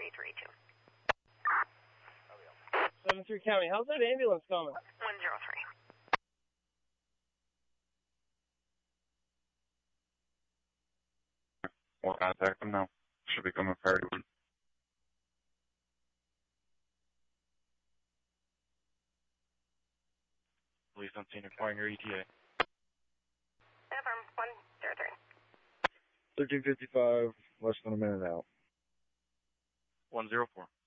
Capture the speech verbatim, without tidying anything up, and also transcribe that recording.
three three two. seven three County, how's that ambulance coming? one zero three. We'll contact them now. Should be coming priority one. Police on scene requiring your E T A. Affirm, one zero three. thirteen fifty-five, less than a minute out. one zero four.